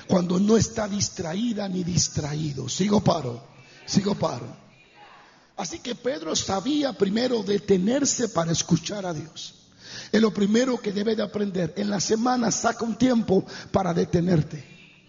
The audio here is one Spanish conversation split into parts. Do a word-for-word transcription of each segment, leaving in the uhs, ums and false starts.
Cuando no está distraída ni distraído. Sigo paro, sigo paro. Así que Pedro sabía primero detenerse para escuchar a Dios. Es lo primero que debe de aprender. En la semana saca un tiempo para detenerte.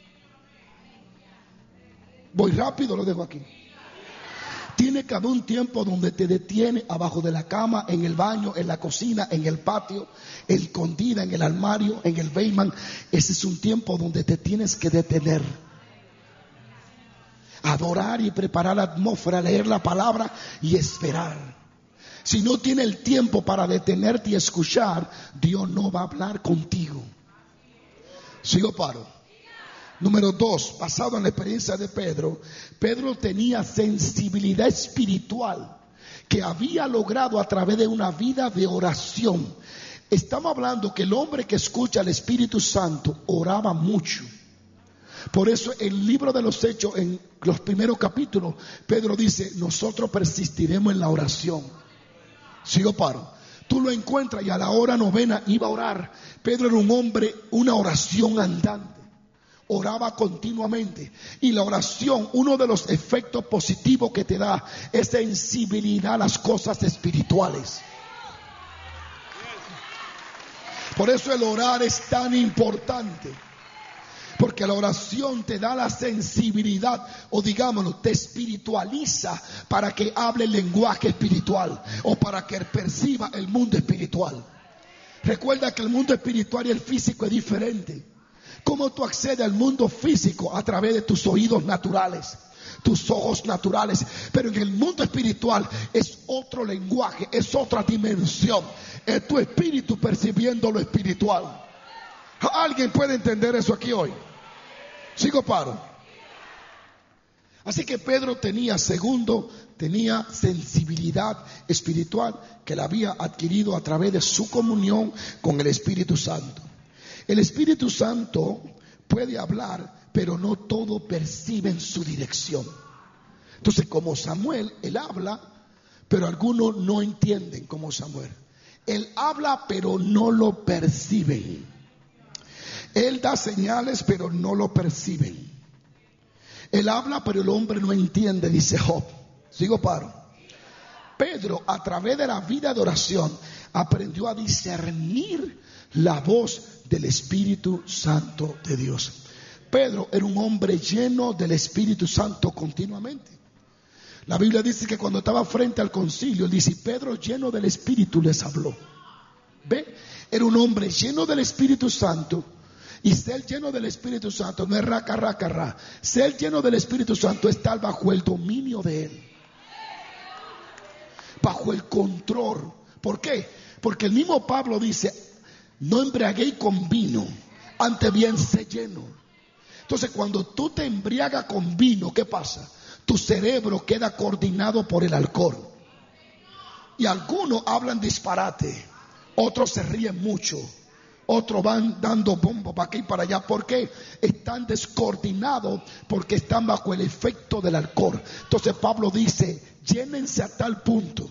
Voy rápido, lo dejo aquí. Tiene que haber un tiempo donde te detiene abajo de la cama, en el baño, en la cocina, en el patio, escondida en el armario, en el basement. Ese es un tiempo donde te tienes que detener. Adorar y preparar la atmósfera, leer la palabra y esperar. Si no tiene el tiempo para detenerte y escuchar, Dios no va a hablar contigo. Sigo paro. Número dos, basado en la experiencia de Pedro, Pedro tenía sensibilidad espiritual que había logrado a través de una vida de oración. Estamos hablando que el hombre que escucha al Espíritu Santo oraba mucho. Por eso en el libro de los Hechos, en los primeros capítulos, Pedro dice, nosotros persistiremos en la oración. Sigo paro. Tú lo encuentras y a la hora novena iba a orar. Pedro era un hombre, una oración andante. Oraba continuamente. Y la oración, uno de los efectos positivos que te da es sensibilidad a las cosas espirituales. Por eso el orar es tan importante. Porque la oración te da la sensibilidad, o digámoslo, te espiritualiza para que hable el lenguaje espiritual o para que perciba el mundo espiritual. Recuerda que el mundo espiritual y el físico es diferente. ¿Cómo tú accedes al mundo físico? A través de tus oídos naturales, tus ojos naturales. Pero en el mundo espiritual es otro lenguaje, es otra dimensión. Es tu espíritu percibiendo lo espiritual. ¿Alguien puede entender eso aquí hoy? Sigo paro. Así que Pedro tenía, segundo, tenía sensibilidad espiritual que la había adquirido a través de su comunión con el Espíritu Santo. El Espíritu Santo puede hablar, pero no todo percibe en su dirección. Entonces, como Samuel, él habla, pero algunos no entienden como Samuel. Él habla, pero no lo perciben. Él da señales, pero no lo perciben. Él habla, pero el hombre no entiende, dice Job. Sigo paro. Pedro, a través de la vida de oración, aprendió a discernir la voz del Espíritu Santo de Dios. Pedro era un hombre lleno del Espíritu Santo continuamente. La Biblia dice que cuando estaba frente al concilio, él dice, Pedro lleno del Espíritu les habló. ¿Ve? Era un hombre lleno del Espíritu Santo. Y ser lleno del Espíritu Santo no es raca, raca, ra. Ser lleno del Espíritu Santo es estar bajo el dominio de Él. Bajo el control. ¿Por qué? Porque el mismo Pablo dice, no embriaguéis con vino, antes bien sé lleno. Entonces cuando tú te embriagas con vino, ¿qué pasa? Tu cerebro queda coordinado por el alcohol. Y algunos hablan disparate, otros se ríen mucho, otros van dando bombo para aquí y para allá. ¿Por qué? Están descoordinados porque están bajo el efecto del alcohol. Entonces Pablo dice, llénense a tal punto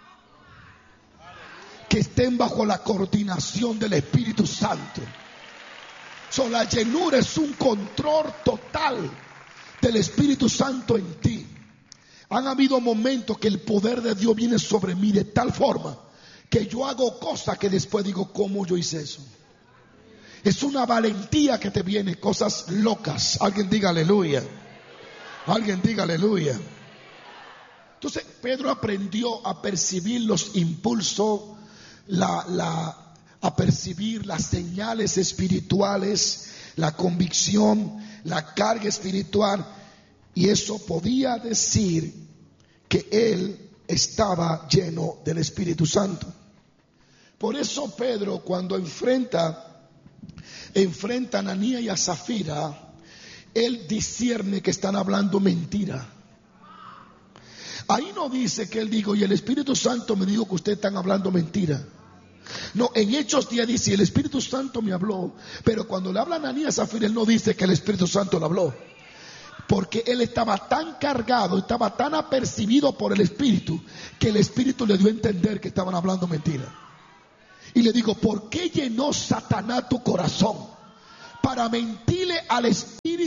que estén bajo la coordinación del Espíritu Santo. So, la llenura es un control total del Espíritu Santo en ti. Han habido momentos que el poder de Dios viene sobre mí de tal forma que yo hago cosas que después digo, ¿cómo yo hice eso? Es una valentía que te viene, cosas locas. Alguien diga aleluya. Alguien diga aleluya. Entonces Pedro aprendió a percibir los impulsos, la, la, a percibir las señales espirituales, la convicción, la carga espiritual. Y eso podía decir que él estaba lleno del Espíritu Santo. Por eso Pedro, cuando enfrenta enfrenta a Ananías y a Zafira, él discierne que están hablando mentira. Ahí no dice que él dijo, y el Espíritu Santo me dijo que ustedes están hablando mentira. No, en Hechos diez dice, el Espíritu Santo me habló. Pero cuando le habla a Ananías y a Zafira, él no dice que el Espíritu Santo le habló. Porque él estaba tan cargado, estaba tan apercibido por el Espíritu, que el Espíritu le dio a entender que estaban hablando mentira. Y le digo, ¿por qué llenó Satanás tu corazón? Para mentirle al Espíritu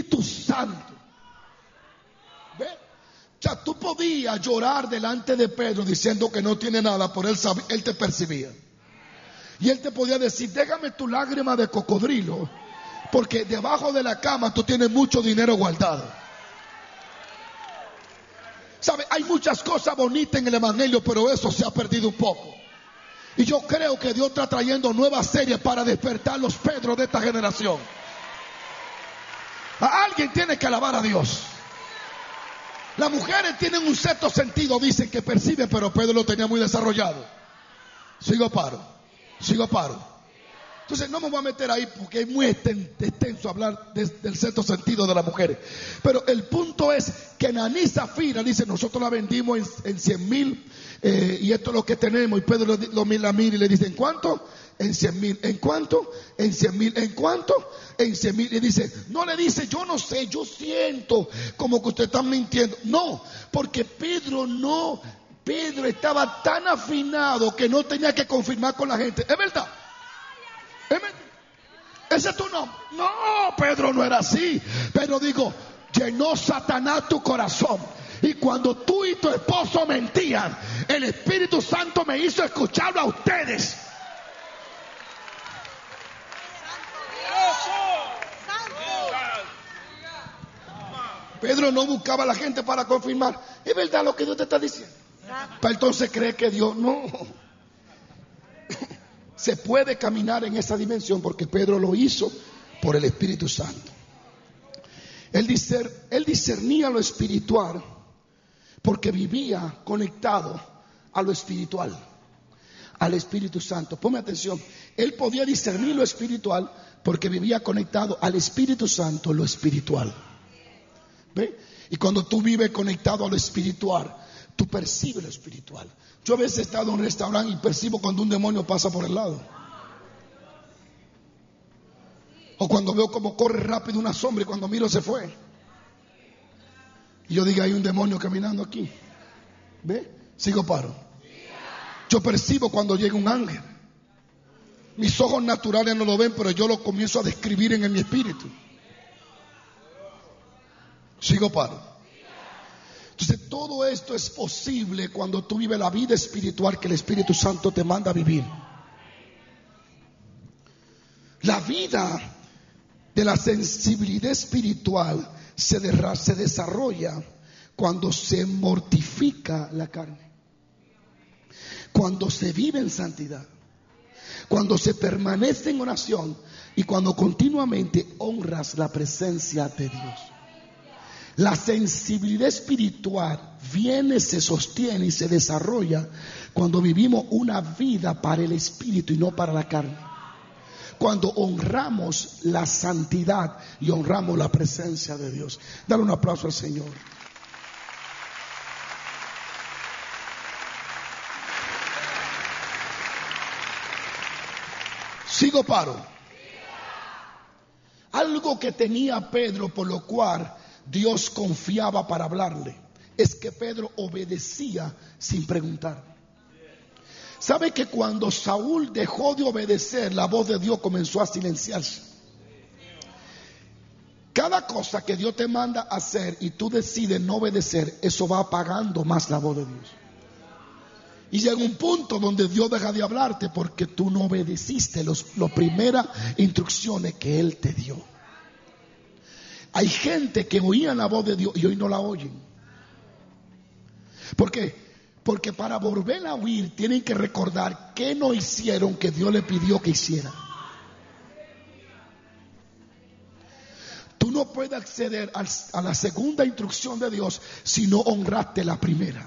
Santo. ¿Ve? O sea, tú podías llorar delante de Pedro diciendo que no tiene nada, pero él, sabía, él te percibía. Y él te podía decir, déjame tu lágrima de cocodrilo, porque debajo de la cama tú tienes mucho dinero guardado. ¿Sabe? Hay muchas cosas bonitas en el evangelio, pero eso se ha perdido un poco. Y yo creo que Dios está trayendo nuevas series para despertar los Pedros de esta generación. A alguien tiene que alabar a Dios. Las mujeres tienen un sexto sentido, dicen que perciben, pero Pedro lo tenía muy desarrollado. Sigo paro, sigo paro. Entonces no me voy a meter ahí porque es muy extenso hablar de, del sexto sentido de las mujeres. Pero el punto es que Ananí y Zafira dice, nosotros la vendimos en, en cien mil eh, y esto es lo que tenemos. Y Pedro lo, lo mira y le dice, ¿en cuánto? En cien mil. ¿En cuánto? En cien mil. ¿En cuánto? En cien mil. Y dice, no le dice, yo no sé, yo siento como que usted está mintiendo. No, porque Pedro no, Pedro estaba tan afinado que no tenía que confirmar con la gente. ¿Es verdad? ¿Es verdad? ¿Ese es tu nombre? No, Pedro no era así. Pero digo, llenó Satanás tu corazón. Y cuando tú y tu esposo mentían, el Espíritu Santo me hizo escucharlo a ustedes. Pedro no buscaba a la gente para confirmar. ¿Es verdad lo que Dios te está diciendo? Para entonces cree que Dios no. Se puede caminar en esa dimensión porque Pedro lo hizo por el Espíritu Santo. Él, discer, él discernía lo espiritual porque vivía conectado a lo espiritual, al Espíritu Santo. Ponme atención. Él podía discernir lo espiritual porque vivía conectado al Espíritu Santo, lo espiritual. ¿Ve? Y cuando tú vives conectado a lo espiritual, tú percibes lo espiritual. Yo a veces he estado en un restaurante y percibo cuando un demonio pasa por el lado. O cuando veo cómo corre rápido una sombra y cuando miro se fue. Y yo digo, hay un demonio caminando aquí. ¿Ve? Sigo paro. Yo percibo cuando llega un ángel. Mis ojos naturales no lo ven, pero yo lo comienzo a describir en mi espíritu. Sigo paro. Entonces todo esto es posible cuando tú vives la vida espiritual que el Espíritu Santo te manda a vivir. La vida de la sensibilidad espiritual se, derra- se desarrolla cuando se mortifica la carne, cuando se vive en santidad, cuando se permanece en oración y cuando continuamente honras la presencia de Dios. La sensibilidad espiritual viene, se sostiene y se desarrolla cuando vivimos una vida para el Espíritu y no para la carne. Cuando honramos la santidad y honramos la presencia de Dios. Dale un aplauso al Señor. Sigo paro. Algo que tenía Pedro, por lo cual Dios confiaba para hablarle, es que Pedro obedecía sin preguntar. ¿Sabe que cuando Saúl dejó de obedecer, la voz de Dios comenzó a silenciarse? Cada cosa que Dios te manda a hacer y tú decides no obedecer, eso va apagando más la voz de Dios. Y llega un punto donde Dios deja de hablarte porque tú no obedeciste los, las primeras instrucciones que Él te dio. Hay gente que oía la voz de Dios y hoy no la oyen. ¿Por qué? Porque para volver a oír tienen que recordar qué no hicieron que Dios le pidió que hiciera. Tú no puedes acceder a la segunda instrucción de Dios si no honraste la primera.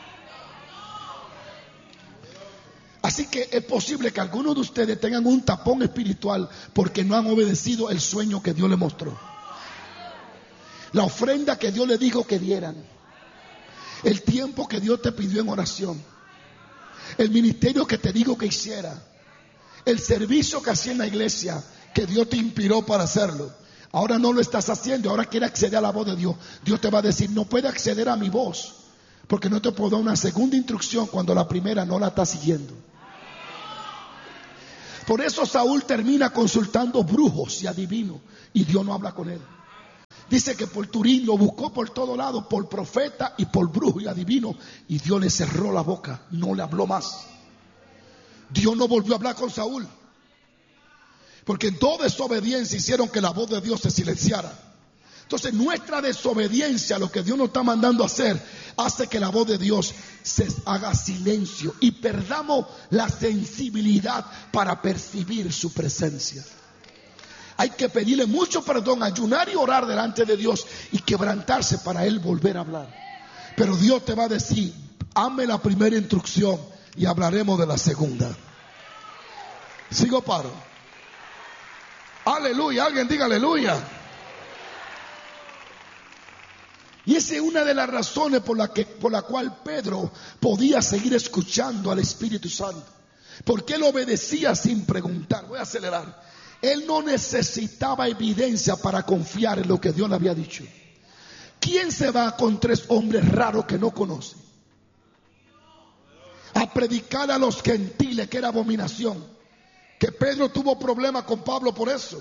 Así que es posible que algunos de ustedes tengan un tapón espiritual porque no han obedecido el sueño que Dios les mostró, la ofrenda que Dios les dijo que dieran, el tiempo que Dios te pidió en oración, el ministerio que te dijo que hiciera, el servicio que hacía en la iglesia que Dios te inspiró para hacerlo. Ahora no lo estás haciendo, ahora quieres acceder a la voz de Dios. Dios te va a decir, no puedes acceder a mi voz porque no te puedo dar una segunda instrucción cuando la primera no la estás siguiendo. Por eso Saúl termina consultando brujos y adivinos y Dios no habla con él. Dice que por Turín lo buscó por todo lado, por profeta y por brujo y adivino, y Dios le cerró la boca, no le habló más. Dios no volvió a hablar con Saúl, porque en toda desobediencia hicieron que la voz de Dios se silenciara. Entonces nuestra desobediencia a lo que Dios nos está mandando a hacer hace que la voz de Dios se haga silencio y perdamos la sensibilidad para percibir su presencia. Hay que pedirle mucho perdón, ayunar y orar delante de Dios y quebrantarse para Él volver a hablar. Pero Dios te va a decir, hazme la primera instrucción y hablaremos de la segunda. Sigo paro. Aleluya, alguien diga aleluya. Y esa es una de las razones por la, que, por la cual Pedro podía seguir escuchando al Espíritu Santo. Porque él obedecía sin preguntar. Voy a acelerar. Él no necesitaba evidencia para confiar en lo que Dios le había dicho. ¿Quién se va con tres hombres raros que no conoce a predicar a los gentiles que era abominación? Que Pedro tuvo problemas con Pablo por eso.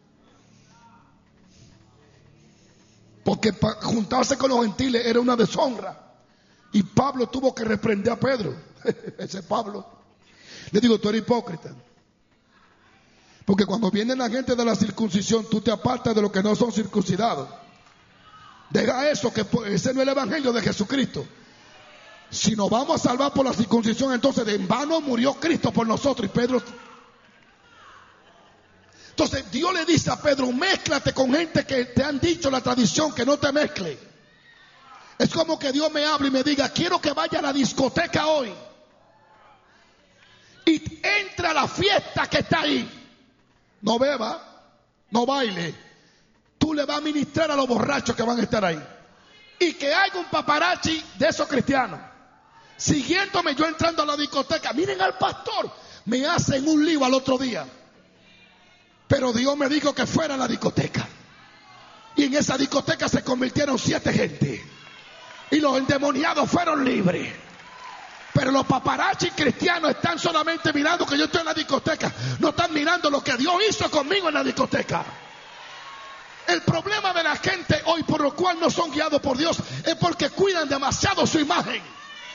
Porque para juntarse con los gentiles era una deshonra. Y Pablo tuvo que reprender a Pedro. Ese Pablo. Le digo, tú eres hipócrita. Porque cuando viene la gente de la circuncisión, tú te apartas de los que no son circuncidados. Deja eso, que ese no es el evangelio de Jesucristo. Si nos vamos a salvar por la circuncisión, entonces de en vano murió Cristo por nosotros. Y Pedro... Entonces Dios le dice a Pedro, mézclate con gente que te han dicho la tradición que no te mezcle. Es como que Dios me hable y me diga, quiero que vaya a la discoteca hoy y entre a la fiesta que está ahí. No beba, no baile. Tú le vas a ministrar a los borrachos que van a estar ahí. Y que haya un paparazzi de esos cristianos siguiéndome yo entrando a la discoteca. Miren al pastor, me hacen un lío al otro día. Pero Dios me dijo que fuera a la discoteca. Y en esa discoteca se convirtieron siete gente. Y los endemoniados fueron libres. Pero los paparazzi cristianos están solamente mirando que yo estoy en la discoteca. No están mirando lo que Dios hizo conmigo en la discoteca. El problema de la gente hoy por lo cual no son guiados por Dios es porque cuidan demasiado su imagen.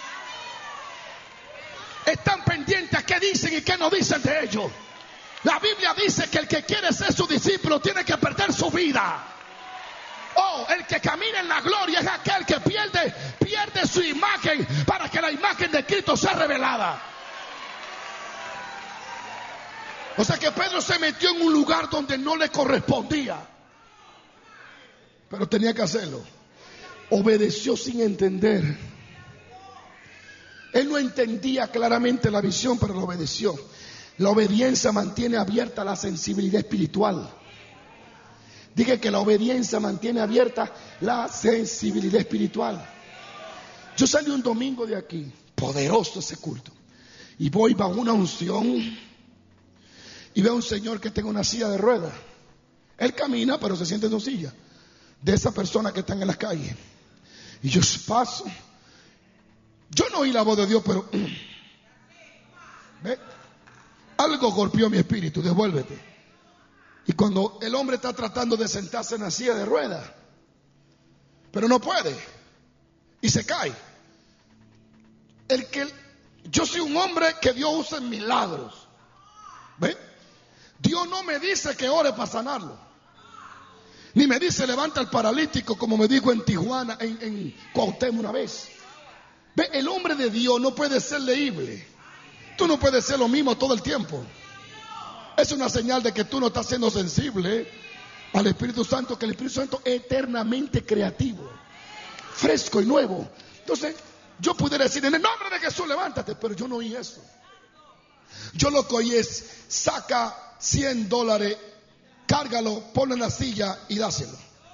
Están pendientes a qué dicen y qué no dicen de ellos. La Biblia dice que el que quiere ser su discípulo tiene que perder su vida. Oh, el que camina en la gloria es aquel que pierde, pierde su imagen para que la imagen de Cristo sea revelada. O sea que Pedro se metió en un lugar donde no le correspondía. Pero tenía que hacerlo. Obedeció sin entender. Él no entendía claramente la visión, pero lo obedeció. La obediencia mantiene abierta la sensibilidad espiritual. Dije que la obediencia mantiene abierta la sensibilidad espiritual. Yo salí un domingo de aquí, poderoso ese culto, y voy bajo una unción y veo a un señor que tiene una silla de ruedas. Él camina, pero se siente en su silla. De esas personas que están en las calles. Y yo paso. Yo no oí la voz de Dios, pero ¿ve? Algo golpeó mi espíritu, devuélvete. Y cuando el hombre está tratando de sentarse en la silla de ruedas, pero no puede, y se cae. El que yo soy un hombre que Dios usa en milagros. ¿Ve? Dios no me dice que ore para sanarlo, ni me dice levanta al paralítico como me dijo en Tijuana, en, en Cuauhtémoc una vez. ¿Ve? El hombre de Dios no puede ser leíble. Tú no puedes ser lo mismo todo el tiempo. Es una señal de que tú no estás siendo sensible al Espíritu Santo, que el Espíritu Santo es eternamente creativo, fresco y nuevo. Entonces, yo pudiera decir, en el nombre de Jesús, levántate, pero yo no oí eso. Yo lo que oí es, saca cien dólares, cárgalo, ponlo en la silla y dáselo.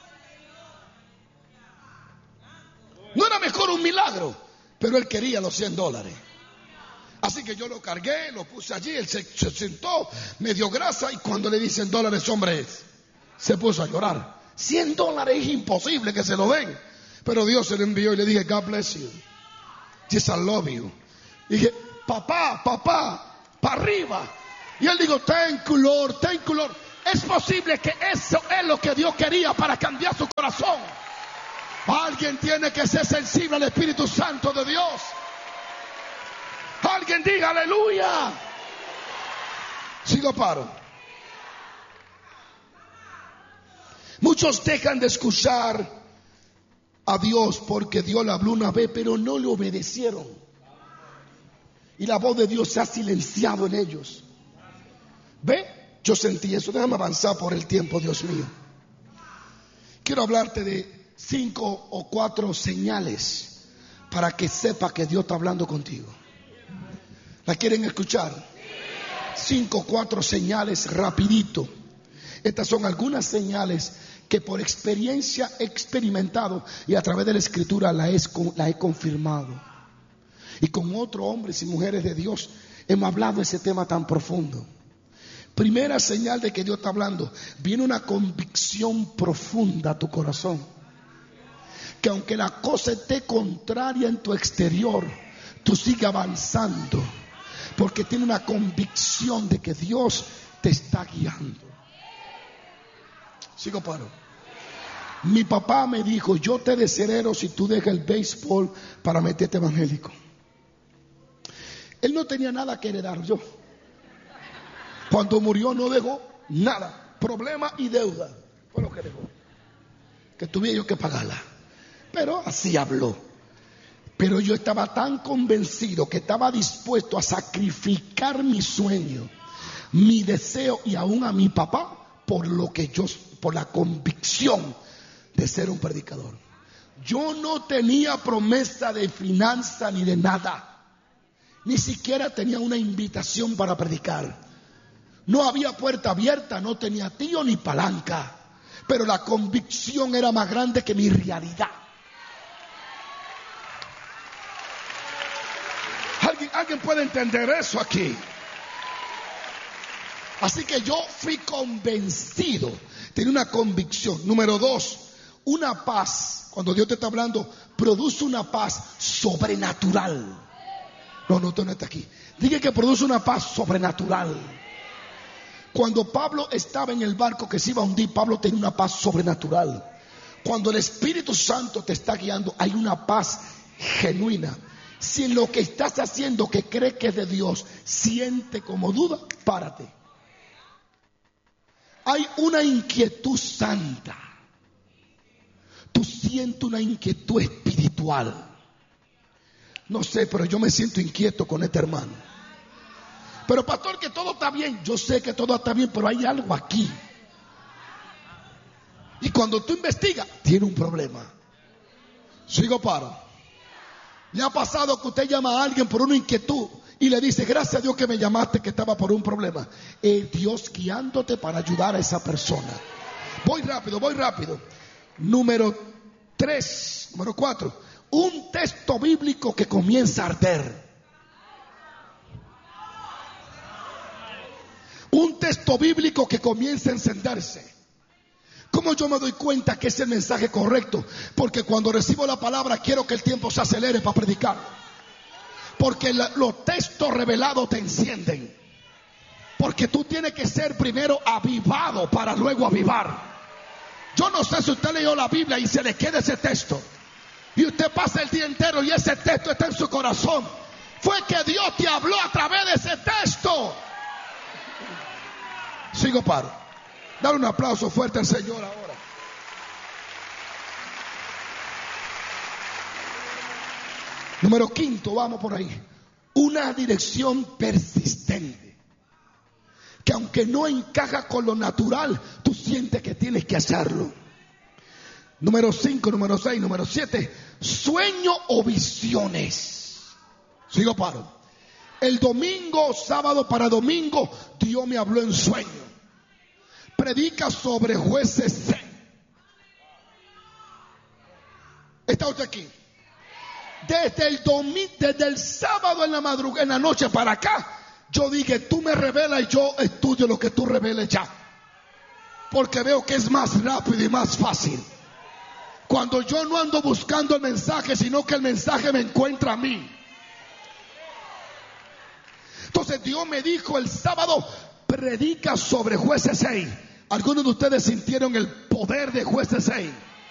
No era mejor un milagro, pero él quería los cien dólares. Así que yo lo cargué, lo puse allí, él se, se sentó, me dio grasa y cuando le dicen dólares, hombre, se puso a llorar. cien dólares es imposible que se lo den. Pero Dios se lo envió y le dije, God bless you. Yes, I love you. Y dije, papá, papá, para arriba. Y él dijo, thank you, Lord, thank you, Lord. Es posible que eso es lo que Dios quería para cambiar su corazón. Alguien tiene que ser sensible al Espíritu Santo de Dios. Alguien diga aleluya. Sigo paro. Muchos dejan de escuchar a Dios porque Dios le habló una vez, pero no le obedecieron. Y la voz de Dios se ha silenciado en ellos. ¿Ve? Yo sentí eso. Déjame avanzar por el tiempo, Dios mío. Quiero hablarte de cinco o cuatro señales para que sepa que Dios está hablando contigo. ¿La quieren escuchar? Cinco o cuatro señales rapidito. Estas son algunas señales que por experiencia he experimentado y a través de la Escritura la he, la he confirmado. Y con otros hombres y mujeres de Dios hemos hablado de ese tema tan profundo. Primera señal de que Dios está hablando: viene una convicción profunda a tu corazón. Que aunque la cosa esté contraria en tu exterior, tú sigas avanzando. Porque tiene una convicción de que Dios te está guiando. Sigo paro. Mi papá me dijo: yo te desherero si tú dejas el béisbol para meterte evangélico. Él no tenía nada que heredar. Yo, cuando murió, no dejó nada. Problema y deuda fue lo que dejó, que tuviera yo que pagarla. Pero así habló. Pero yo estaba tan convencido que estaba dispuesto a sacrificar mi sueño, mi deseo y aún a mi papá por lo que yo, por la convicción de ser un predicador. Yo no tenía promesa de finanza ni de nada. Ni siquiera tenía una invitación para predicar. No había puerta abierta, no tenía tío ni palanca. Pero la convicción era más grande que mi realidad. ¿Alguien, alguien puede entender eso aquí? Así que yo fui convencido. Tenía una convicción. Número dos, una paz. Cuando Dios te está hablando, produce una paz sobrenatural. No, no, tú no estás aquí. Diga que produce una paz sobrenatural. Cuando Pablo estaba en el barco que se iba a hundir, Pablo tenía una paz sobrenatural. Cuando el Espíritu Santo te está guiando, hay una paz genuina. Si en lo que estás haciendo que crees que es de Dios siente como duda, párate. Hay una inquietud santa. Tú sientes una inquietud espiritual. No sé, pero yo me siento inquieto con este hermano. Pero pastor, que todo está bien. Yo sé que todo está bien, pero hay algo aquí. Y cuando tú investigas, tiene un problema. Sigo paro. ¿Le ha pasado que usted llama a alguien por una inquietud y le dice: gracias a Dios que me llamaste, que estaba por un problema? Es Dios guiándote para ayudar a esa persona. Voy rápido, voy rápido. Número tres, número cuatro. Un texto bíblico que comienza a arder. Un texto bíblico que comienza a encenderse. ¿Cómo yo me doy cuenta que es el mensaje correcto? Porque cuando recibo la palabra quiero que el tiempo se acelere para predicar. Porque la, los textos revelados te encienden. Porque tú tienes que ser primero avivado para luego avivar. Yo no sé si usted leyó la Biblia y se le queda ese texto. Y usted pasa el día entero y ese texto está en su corazón. Fue que Dios te habló a través de ese texto. Sigo paro. Dale un aplauso fuerte al Señor ahora. Número quinto, vamos por ahí. Una dirección persistente. Que aunque no encaja con lo natural, tú sientes que tienes que hacerlo. Número cinco, número seis, número siete. Sueño o visiones. Sigo paro. El domingo, sábado para domingo, Dios me habló en sueño. Predica sobre jueces seis. ¿Está usted aquí? Desde el domingo, desde el sábado en la madrugada, en la noche para acá, yo dije: tú me revelas y yo estudio lo que tú reveles ya. Porque veo que es más rápido y más fácil. Cuando yo no ando buscando el mensaje, sino que el mensaje me encuentra a mí. Entonces Dios me dijo el sábado: predica sobre jueces seis. Algunos de ustedes sintieron el poder de jueces seis.